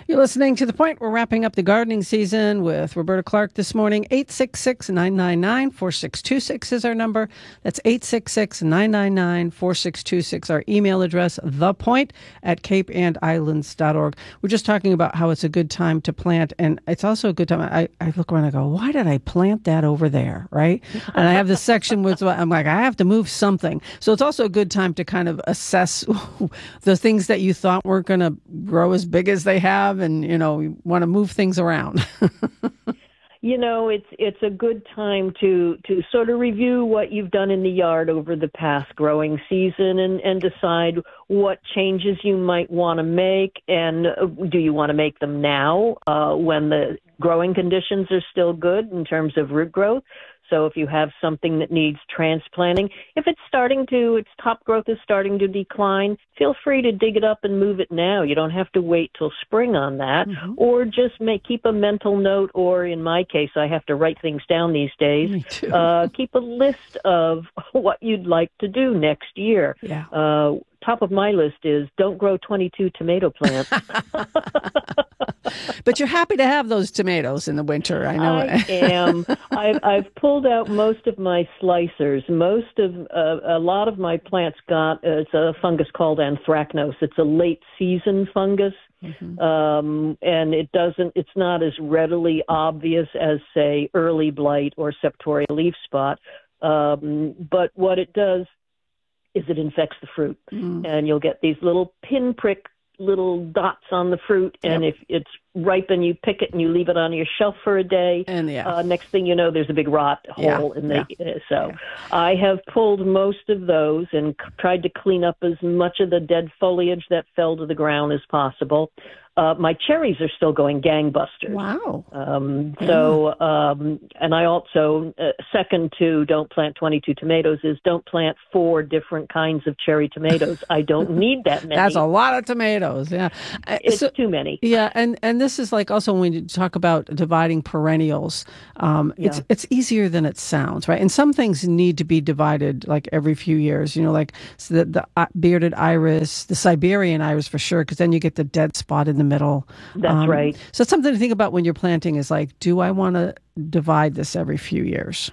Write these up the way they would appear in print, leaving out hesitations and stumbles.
You're listening to The Point. We're wrapping up the gardening season with Roberta Clark this morning. 866-999-4626 is our number. That's 866-999-4626. Our email address, thepoint@capeandislands.org. We're just talking about how it's a good time to plant, and it's also a good time. I look around and I go, why did I plant that over there, right? And I have this section where I'm like, I have to move something. So it's also a good time to kind of assess the things that you thought weren't going to grow as big as they have, and you want to move things around. It's a good time to sort of review what you've done in the yard over the past growing season and decide what changes you might want to make, and do you want to make them now when the growing conditions are still good in terms of root growth. So if you have something that needs transplanting, if its top growth is starting to decline, feel free to dig it up and move it now. You don't have to wait till spring on that, or just keep a mental note, or in my case, I have to write things down these days. Me too. Keep a list of what you'd like to do next year. Yeah. Top of my list is don't grow 22 tomato plants. But you're happy to have those tomatoes in the winter. I know. I am. I've pulled out most of my slicers. A lot of my plants it's a fungus called anthracnose. It's a late season fungus. And it's not as readily obvious as, say, early blight or septoria leaf spot. But what it does is it infects the fruit, and you'll get these little pinprick little dots on the fruit, and if it's ripe and you pick it and you leave it on your shelf for a day, and next thing you know, there's a big rot hole in the. So I have pulled most of those and tried to clean up as much of the dead foliage that fell to the ground as possible. My cherries are still going gangbusters. Wow. And I also, second to don't plant 22 tomatoes is don't plant 4 different kinds of cherry tomatoes. I don't need that many. That's a lot of tomatoes. Yeah. It's too many. Yeah. And this is like also when we talk about dividing perennials, it's easier than it sounds, right? And some things need to be divided like every few years, like the bearded iris, the Siberian iris for sure, because then you get the dead spot in the middle. That's right. So it's something to think about when you're planting is like, do I want to divide this every few years?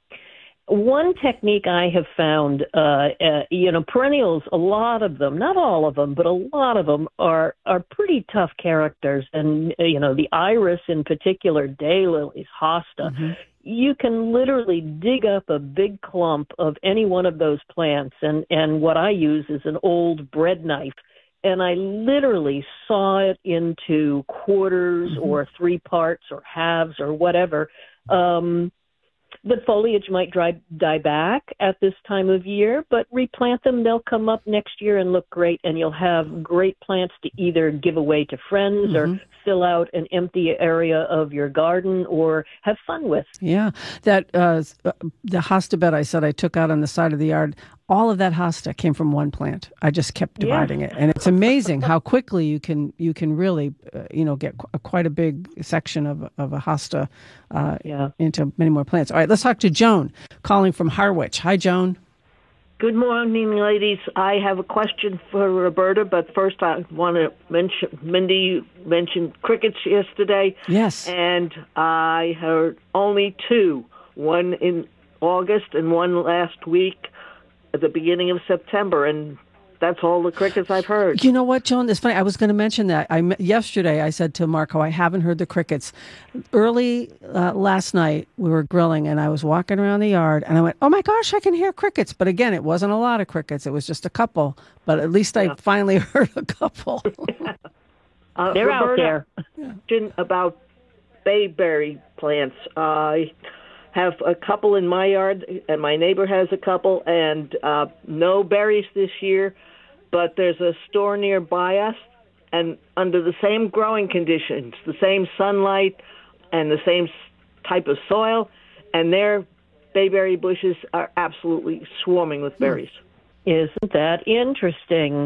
One technique I have found, perennials, a lot of them, not all of them, but a lot of them are pretty tough characters. And, the iris in particular, daylilies, hosta, you can literally dig up a big clump of any one of those plants. And what I use is an old bread knife. And I literally saw it into quarters or 3 parts or halves or whatever. The foliage might die back at this time of year, but replant them. They'll come up next year and look great, and you'll have great plants to either give away to friends or fill out an empty area of your garden or have fun with. Yeah, that the hosta bed I said I took out on the side of the yard, all of that hosta came from one plant. I just kept dividing it, and it's amazing how quickly you can really get quite a big section of a hosta into many more plants. All right, let's talk to Joan calling from Harwich. Hi, Joan. Good morning, ladies. I have a question for Roberta, but first I want to mention, Mindy, you mentioned crickets yesterday. Yes. And I heard only 2, one in August and one last week at the beginning of September, and that's all the crickets I've heard. You know what, Joan? It's funny. I was going to mention that. Yesterday, I said to Marco, I haven't heard the crickets. Early last night, we were grilling, and I was walking around the yard, and I went, oh, my gosh, I can hear crickets. But again, it wasn't a lot of crickets. It was just a couple. But at least I finally heard a couple. They're Roberta, out there. About bayberry plants. I have a couple in my yard, and my neighbor has a couple, and no berries this year, but there's a store nearby us, and under the same growing conditions, the same sunlight and the same type of soil, and their bayberry bushes are absolutely swarming with berries. Isn't that interesting?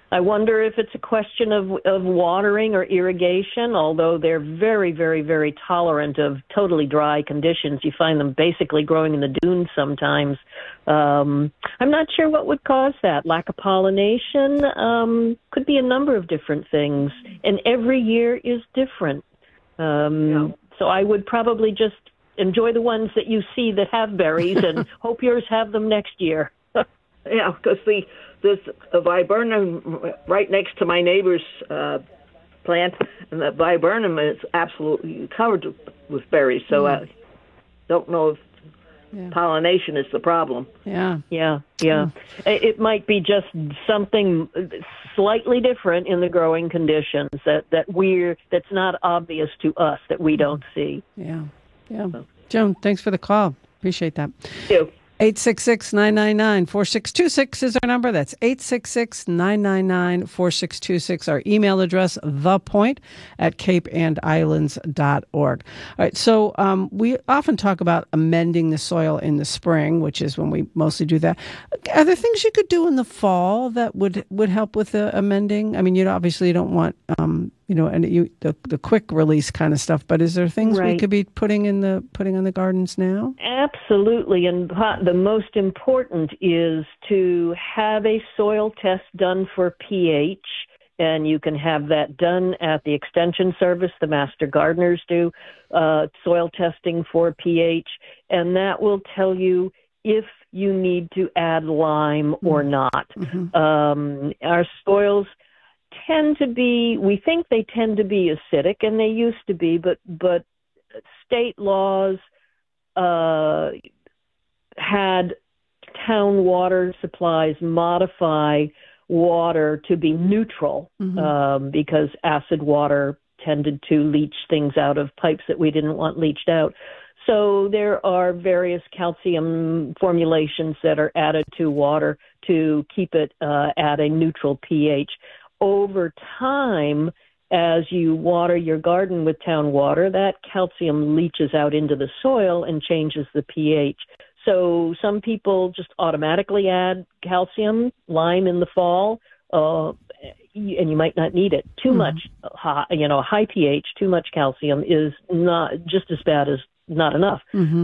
I wonder if it's a question of watering or irrigation, although they're very, very, very tolerant of totally dry conditions. You find them basically growing in the dunes sometimes. I'm not sure what would cause that. Lack of pollination could be a number of different things, and every year is different. So I would probably just enjoy the ones that you see that have berries and hope yours have them next year. Yeah, because there's a viburnum right next to my neighbor's plant, and the viburnum is absolutely covered with berries. So I don't know if pollination is the problem. Yeah. It might be just something slightly different in the growing conditions that's not obvious to us that we don't see. Yeah. Joan, thanks for the call. Appreciate that. Thank you. 866-999-4626 is our number. That's 866-999-4626. Our email address, thepoint@capeandislands.org. All right, so we often talk about amending the soil in the spring, which is when we mostly do that. Are there things you could do in the fall that would help with the amending? I mean, obviously you don't want the quick release kind of stuff, but is there things we could be putting on the gardens now? Absolutely, and the most important is to have a soil test done for pH, and you can have that done at the Extension Service. The Master Gardeners do soil testing for pH, and that will tell you if you need to add lime or not. Our soils we think they tend to be acidic, and they used to be, but state laws had town water supplies modify water to be neutral because acid water tended to leach things out of pipes that we didn't want leached out. So there are various calcium formulations that are added to water to keep it at a neutral pH. Over time, as you water your garden with town water, that calcium leaches out into the soil and changes the pH. So some people just automatically add calcium, lime in the fall, and you might not need it. Too much, high pH, too much calcium is not just as bad as not enough.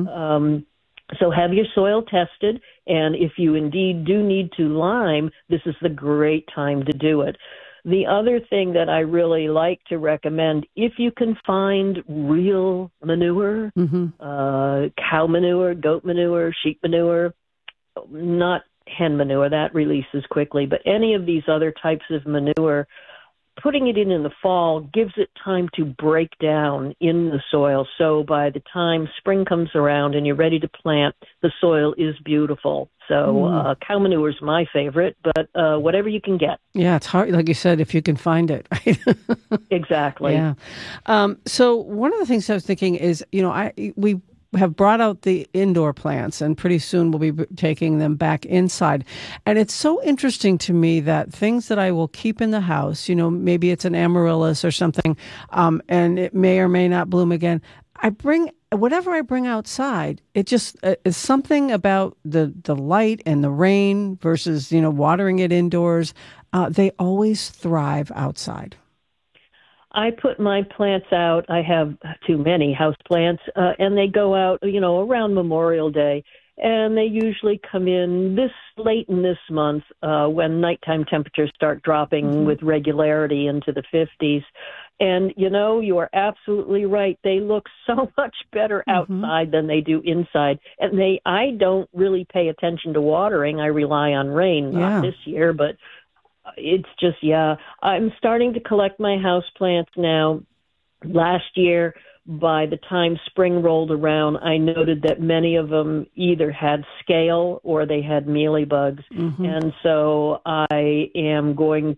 So have your soil tested, and if you indeed do need to lime, this is the great time to do it. The other thing that I really like to recommend, if you can find real manure, cow manure, goat manure, sheep manure, not hen manure, that releases quickly, but any of these other types of manure, putting it in the fall gives it time to break down in the soil. So by the time spring comes around and you're ready to plant, the soil is beautiful. So cow manure is my favorite, but whatever you can get. Yeah, it's hard, like you said, if you can find it. Right? Exactly. Yeah. So one of the things I was thinking is, we have brought out the indoor plants, and pretty soon we'll be taking them back inside. And it's so interesting to me that things that I will keep in the house, maybe it's an amaryllis or something, and it may or may not bloom again. Whatever I bring outside, it just is something about the light and the rain versus, watering it indoors. They always thrive outside. I put my plants out. I have too many house plants, and they go out, around Memorial Day, and they usually come in this late in this month when nighttime temperatures start dropping with regularity into the 50s. And, you are absolutely right. They look so much better outside than they do inside. And I don't really pay attention to watering. I rely on rain, not this year, but it's just, I'm starting to collect my house plants now. Last year, by the time spring rolled around, I noted that many of them either had scale or they had mealybugs. And so I am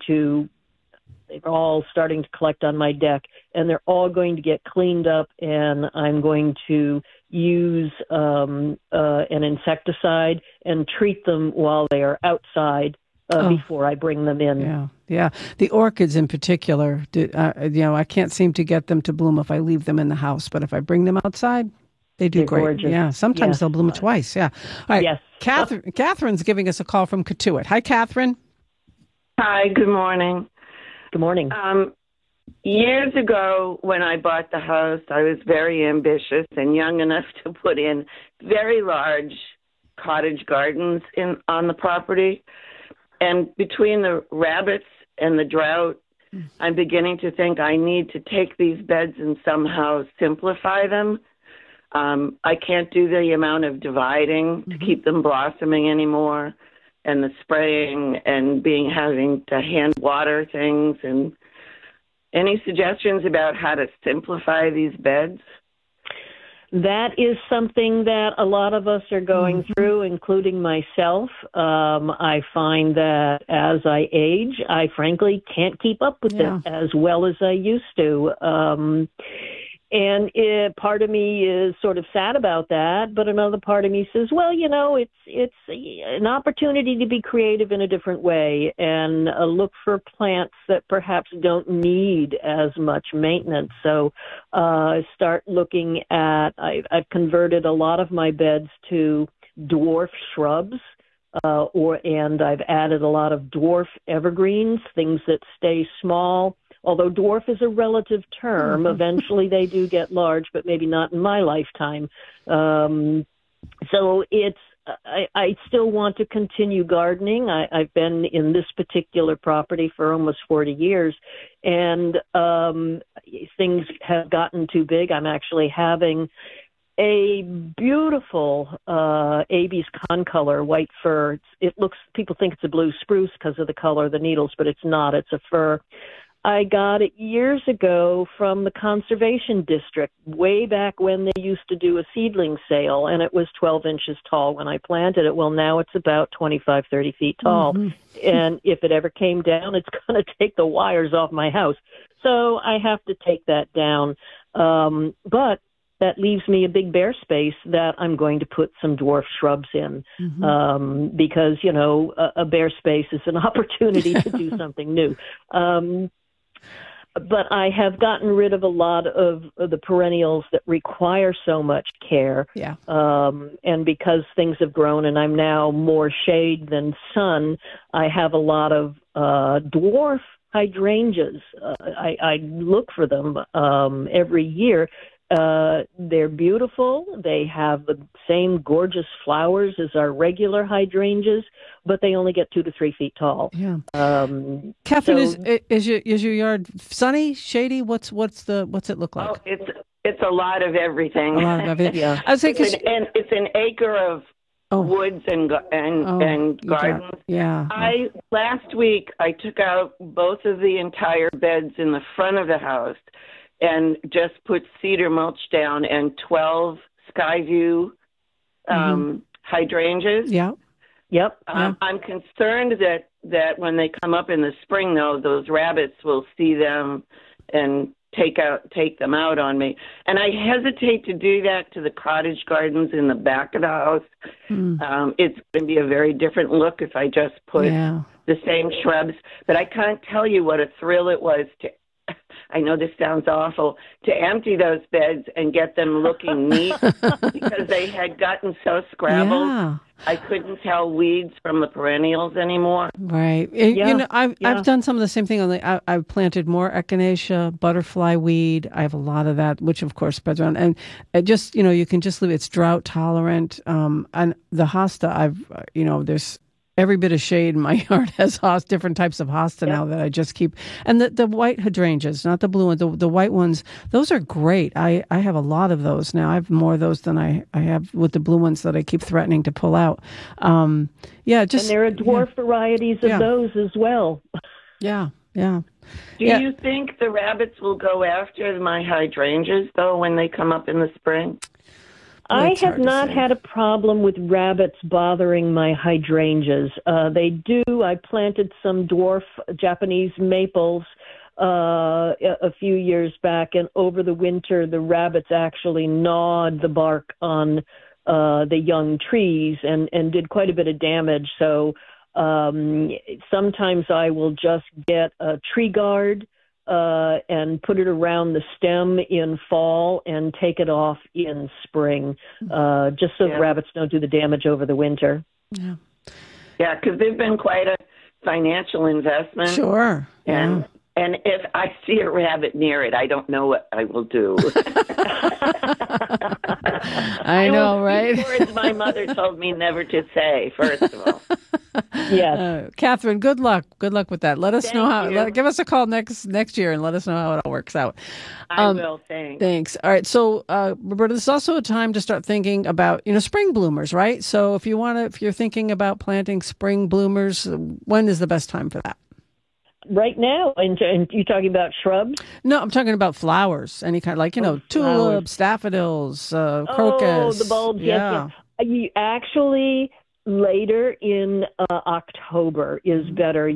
they're all starting to collect on my deck, and they're all going to get cleaned up, and I'm going to use an insecticide and treat them while they are outside before I bring them in. Yeah. The orchids in particular, I can't seem to get them to bloom if I leave them in the house, but if I bring them outside, they do great. Gorgeous. Yeah, sometimes they'll bloom twice. Yeah. All right. Yes. Catherine's giving us a call from Cotuit. Hi, Catherine. Hi, good morning. Good morning. Years ago, when I bought the house, I was very ambitious and young enough to put in very large cottage gardens on the property. And between the rabbits and the drought, I'm beginning to think I need to take these beds and somehow simplify them. I can't do the amount of dividing to keep them blossoming anymore, and the spraying and having to hand water things. And any suggestions about how to simplify these beds? That is something that a lot of us are going through, including myself. I find that as I age, I frankly can't keep up with it as well as I used to. And part of me is sort of sad about that, but another part of me says, well, it's an opportunity to be creative in a different way and look for plants that perhaps don't need as much maintenance. So start looking at, I've converted a lot of my beds to dwarf shrubs. And I've added a lot of dwarf evergreens, things that stay small. Although dwarf is a relative term, eventually they do get large, but maybe not in my lifetime. So I still want to continue gardening. I've been in this particular property for almost 40 years, and things have gotten too big. I'm actually having a beautiful Abies concolor white fir. People think it's a blue spruce because of the color of the needles, but it's not. It's a fir. I got it years ago from the Conservation District, way back when they used to do a seedling sale, and it was 12 inches tall when I planted it. Well, now it's about 25, 30 feet tall. And if it ever came down, it's going to take the wires off my house. So I have to take that down. But that leaves me a big bare space that I'm going to put some dwarf shrubs in because, a bare space is an opportunity to do something new. But I have gotten rid of a lot of the perennials that require so much care. Yeah. And because things have grown and I'm now more shade than sun, I have a lot of dwarf hydrangeas. I look for them every year. They're beautiful. They have the same gorgeous flowers as our regular hydrangeas, but they only get 2 to 3 feet tall. Yeah. Catherine, is your yard sunny, shady? What's it look like? Oh, it's a lot of everything. A lot of everything. Yeah. I was thinking it's an acre of woods and gardens. Yeah. Last week I took out both of the entire beds in the front of the house and just put cedar mulch down and 12 Skyview hydrangeas. Yeah. Yep. I'm concerned that when they come up in the spring, though, those rabbits will see them and take them out on me. And I hesitate to do that to the cottage gardens in the back of the house. It's going to be a very different look if I just put the same shrubs. But I can't tell you what a thrill it was I know this sounds awful, to empty those beds and get them looking neat because they had gotten so scrabbled. Yeah. I couldn't tell weeds from the perennials anymore. Right. I've done some of the same thing. I've planted more echinacea, butterfly weed. I have a lot of that, which of course spreads around. And it just, you can just leave it. It's drought tolerant. And the hosta, there's every bit of shade in my yard has different types of hosta now that I just keep. And the white hydrangeas, not the blue ones, the white ones, those are great. I have a lot of those now. I have more of those than I have with the blue ones that I keep threatening to pull out. And there are dwarf varieties of those as well. Yeah. Do you think the rabbits will go after my hydrangeas, though, when they come up in the spring? I have not had a problem with rabbits bothering my hydrangeas. They do. I planted some dwarf Japanese maples a few years back, and over the winter, the rabbits actually gnawed the bark on the young trees and did quite a bit of damage. So sometimes I will just get a tree guard and put it around the stem in fall and take it off in spring, just so the rabbits don't do the damage over the winter. Yeah, because they've been quite a financial investment. Sure. Yeah. And if I see a rabbit near it, I don't know what I will do. I know, right? Words my mother told me never to say, first of all. Yes. Catherine, good luck. Good luck with that. Let us know how. you. Give us a call next year and let us know how it all works out. I will, thanks. Thanks. All right. So, Roberta, this is also a time to start thinking about, spring bloomers, right? So if you're thinking about planting spring bloomers, when is the best time for that? Right now, and you're talking about shrubs? No, I'm talking about flowers. Any kind, like, tulips, daffodils, crocus. Oh, the bulbs, yes. You actually, later in October is better.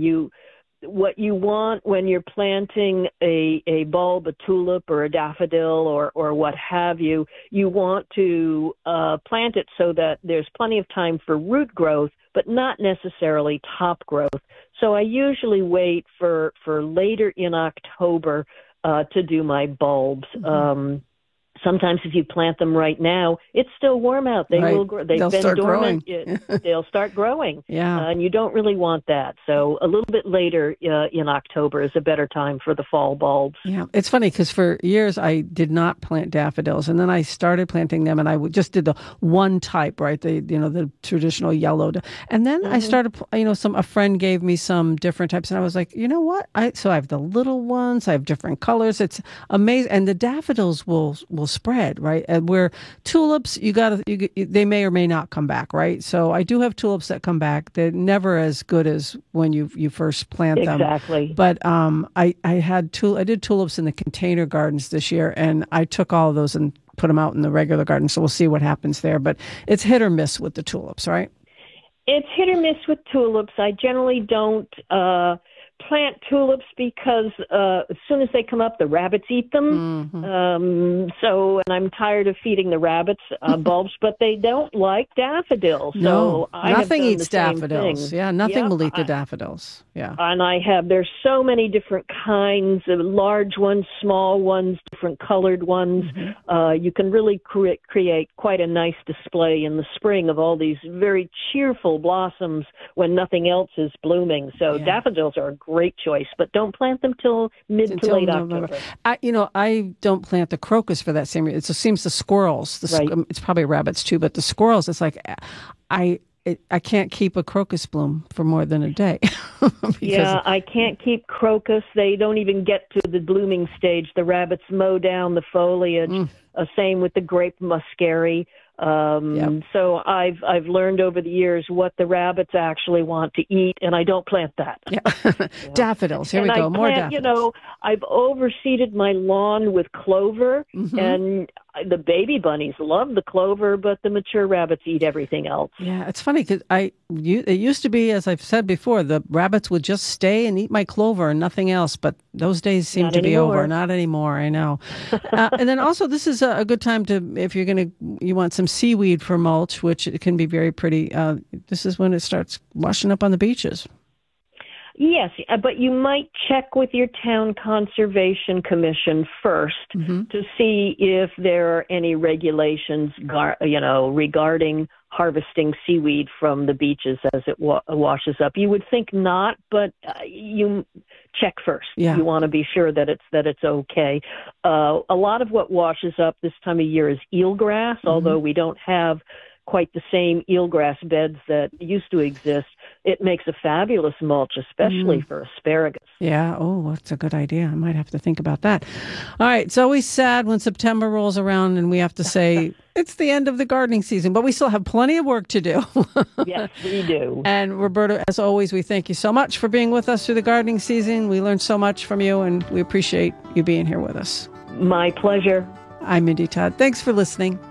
What you want when you're planting a bulb, a tulip or a daffodil or what have you, you want to plant it so that there's plenty of time for root growth, but not necessarily top growth. So I usually wait for later in October to do my bulbs. Mm-hmm. Sometimes if you plant them right now, it's still warm out. They will grow. They'll been dormant. They'll start growing. Yeah. And you don't really want that. So a little bit later in October is a better time for the fall bulbs. Yeah. It's funny because for years I did not plant daffodils, and then I started planting them, and I just did the one type, right? The traditional yellow. And then I started, a friend gave me some different types, and I was like, you know what? So I have the little ones. I have different colors. It's amazing. And the daffodils will spread, right? And where tulips, they may or may not come back, right? So I do have tulips that come back. They're never as good as when you first plant them. Exactly. But I did tulips in the container gardens this year, and I took all of those and put them out in the regular garden. So we'll see what happens there. But it's hit or miss with the tulips, right? It's hit or miss with tulips. I generally don't plant tulips because as soon as they come up, the rabbits eat them. Mm-hmm. And I'm tired of feeding the rabbits bulbs, but they don't like daffodils. No, so nothing eats daffodils. Yeah, nothing will eat the daffodils. Yeah. And there's so many different kinds of large ones, small ones, different colored ones. Mm-hmm. You can really create quite a nice display in the spring of all these very cheerful blossoms when nothing else is blooming. So daffodils are a great choice, but don't plant them till mid to late October. I don't plant the crocus for that same reason. It seems the squirrels, it's probably rabbits too, but the squirrels, it's like I can't keep a crocus bloom for more than a day. I can't keep crocus. They don't even get to the blooming stage. The rabbits mow down the foliage. Same with the grape muscari. So I've learned over the years what the rabbits actually want to eat, and I don't plant that. Yeah. Daffodils. Here we go. More daffodils. I've overseeded my lawn with clover, and the baby bunnies love the clover, but the mature rabbits eat everything else. Yeah, it's funny because it used to be, as I've said before, the rabbits would just stay and eat my clover and nothing else, but those days seem to be over. Not anymore, I know. And then also, this is a good time to, if you want some seaweed for mulch, which it can be very pretty. This is when it starts washing up on the beaches. Yes, but you might check with your town conservation commission first to see if there are any regulations, regarding harvesting seaweed from the beaches as it washes up. You would think not, but you check first. Yeah. You want to be sure that it's okay. A lot of what washes up this time of year is eelgrass, although we don't have quite the same eelgrass beds that used to exist. It makes a fabulous mulch, especially for asparagus. Yeah. Oh, that's a good idea. I might have to think about that. All right. It's always sad when September rolls around and we have to say it's the end of the gardening season, but we still have plenty of work to do. Yes, we do. And Roberta, as always, we thank you so much for being with us through the gardening season. We learned so much from you, and we appreciate you being here with us. My pleasure. I'm Mindy Todd. Thanks for listening.